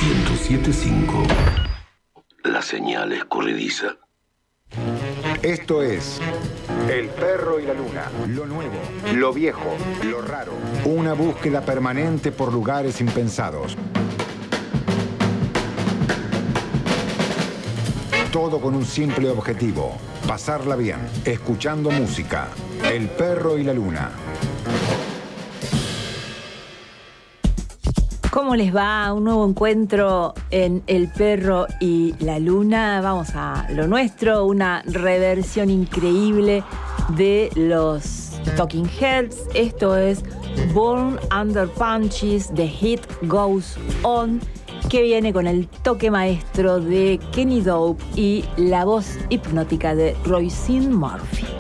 107.5. La señal escurridiza. Esto es El perro y la luna. Lo nuevo, lo viejo, lo raro. Una búsqueda permanente por lugares impensados. Todo con un simple objetivo: pasarla bien, escuchando música. El perro y la luna. ¿Cómo les va? Un nuevo encuentro en El perro y la luna. Vamos a lo nuestro, una reversión increíble de los Talking Heads. Esto es Born Under Punches, The Heat Goes On, que viene con el toque maestro de Kenny Dope y la voz hipnótica de Roisin Murphy.